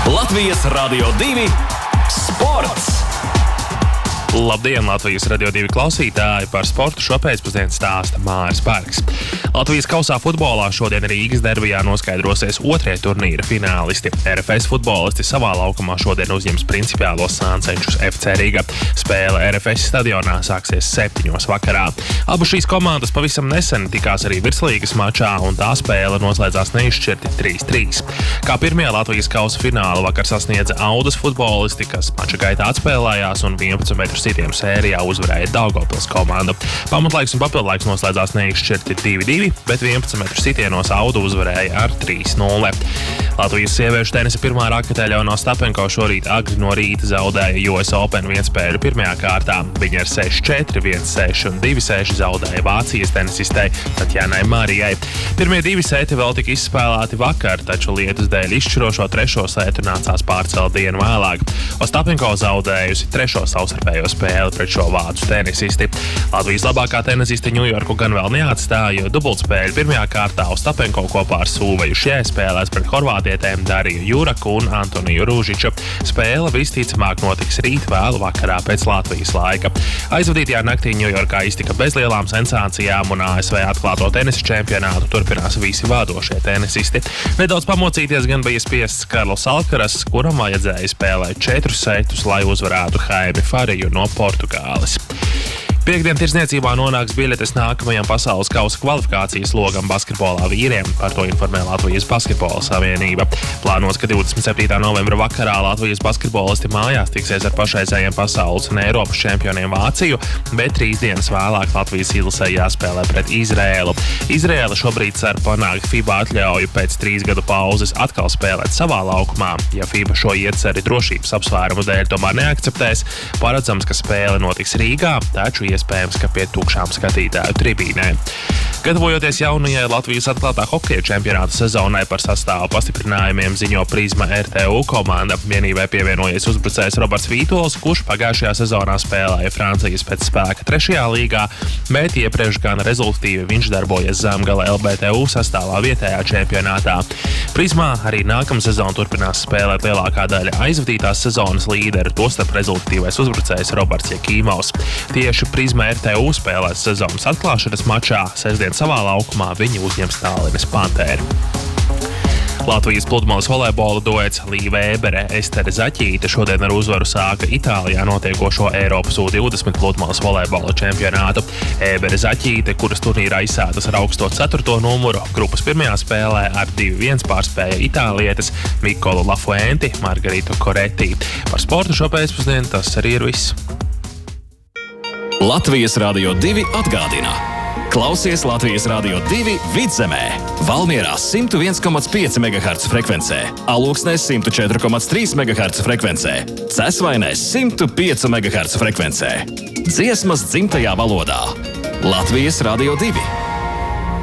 Latvijas Radio 2 sports! Labdien, Latvijas Radio 2 klausītāji! Par sportu šopēcpusdienu stāsta Māris Parks. Latvijas kausā futbolā šodien Rīgas derbijā noskaidrosies otrie turnīra finālisti. RFS futbolisti savā laukumā šodien uzņems principiālos sāncenšus FC Riga. Spēle RFS stadionā sāksies 7 vakarā. Abas šīs komandas pavisam nesen tikās arī virslīgas mačā, un tā spēle noslēdzās neizšķirti 3-3. Kā pirmajā Latvijas kausa fināla vakar sasniedza Audas futbolisti, kas mača gaitā atspēlējās un 11 metru sitienu sērijā uzvarēja Daugavpils komandu. Pamatlaiks un papildlaiks noslēdzās neizšķirti 2-2, bet 11 metru sitienos Auda uzvarēja ar 3-0. Latvijas sieviešu tenisa pirmā rakete Ļona Ostapenko šorīt agri no rīta zaudēja US Open vienspēļu pirmajā kārtā. Viņa ar 6-4, 1-6 un 2-6 zaudēja Vācijas tenisistei Tatjanai Marijai. Pirmie 2 seti vēl tika izspēlēti vakar, taču lietus dēļ izšķirošo 3. setu nācās pārcelt dienu vēlāk. Ostapenko zaudējusi 3. savstarpējo spēli pret šo vācu tenisisti. Latvijas labākā tenisiste Ņujorku gan vēl neatstāja, jo dubultspēļu pirmajā kārtā Ostapenko kopā ar Sūveju Šjē spēlēs pret horvātietēm Dariju Juraku un Antoniju Rūžiču. Spēle visticamāk notiks rīt vēlu vakarā pēc Latvijas laika. Aizvadītajā naktī Ņujorkā iztika bez lielām sensācijām, un ASV atklāto tenisa čempionātu turpinās visi vadošie tenisisti. Nedaudz pamocīties gan bija spiests Karlos Alcaraz, kuram vajadzēja spēlēt 4 setus, lai uzvarētu Jaime Fariju no Portugāles. Piektdien tirdzniecībā nonāks biļetes nākamajam pasaules kausa kvalifikācijas logam basketbolā vīriem. Par to informē Latvijas Basketbola savienība. Plānots, ka 27. novembra vakarā Latvijas basketbolisti mājās tiksies ar pašreizējiem pasaules un Eiropas čempioniem Vāciju, bet 3 dienas vēlāk Latvijas izlasē jāspēlē pret Izraēlu. Izraēla šobrīd cer panākt FIBA atļauju pēc 3 gadu pauzes atkal spēlēt savā laukumā. Ja FIBA šo ieceri drošības apsvērumu dēļ tomēr neakceptēs, paredzams, ka spēle notiks Rīgā, taču iespējams, ka pie tukšām skatītāju tribīnēm. Gatavojoties jaunajai Latvijas atklātā hokeja čempionāta sezonai, par sastāvu pastiprinājumiem ziņo Prisma RTU komanda. Vienībai pievienojies uzbrucējs Roberts Vītols, kurš pagājušajā sezonā spēlēja Francijas pēc spēka 3. līgā, bet iepriekš gan rezultatīvi viņš darbojas Zemgala LBTU sastāvā vietējā čempionātā. Prismā arī nākamā sezona turpinās spēlēt lielākā daļa aizvadītās sezonas līderu, tostarp rezultatīvais uzbrucējs Roberts Jakīmovs. Tieši Prisma RTU spēlēs sezonas atklāšanas mačā sestdien savā laukumā viņi uzņems Tallinas Pantēru. Latvijas pludmales volejbola duets Līve Ēbere, Estere Zaķīte šodien ar uzvaru sāka Itālijā notiekošo Eiropas U20 pludmales volejbola čempionātu. Ēbere Zaķīte, kuras turnīrā izsētas ar augsto 4. numuru, grupas pirmajā spēlē ar 2-1 pārspēja itālietes Mikolu Lafuenti, Margaritu Koretti. Par sportu šopēcpusdienu tas arī ir viss. Latvijas Radio 2 atgādina. Klausies Latvijas Radio 2 Vidzemē, Valmierā 101,5 MHz frekvencē, Alūksnēs 104,3 MHz frekvencē, Cesvainēs 105 MHz frekvencē. Dziesmas dzimtajā valodā. Latvijas Radio 2.